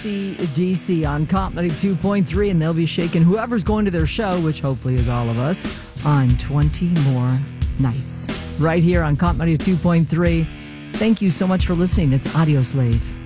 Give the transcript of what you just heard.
AC/DC on Comp 92.3, and they'll be shaking whoever's going to their show, which hopefully is all of us, on 20 more nights. Right here on Comp 92.3. Thank you so much for listening. It's Audio Slave.